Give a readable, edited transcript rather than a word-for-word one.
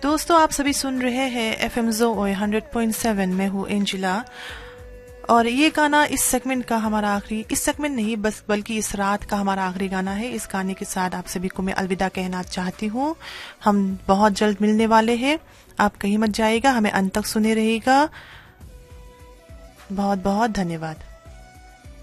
दोस्तों आप सभी सुन रहे हैं FM Zoe 100.7। मैं हूँ एंजिला और ये गाना इस सेगमेंट नहीं बल्कि इस रात का हमारा आखिरी गाना है। इस गाने के साथ आप सभी को मैं अलविदा कहना चाहती हूँ। हम बहुत जल्द मिलने वाले हैं। आप कहीं मत जाइएगा, हमें अंत तक सुने रहिएगा। बहुत बहुत धन्यवाद।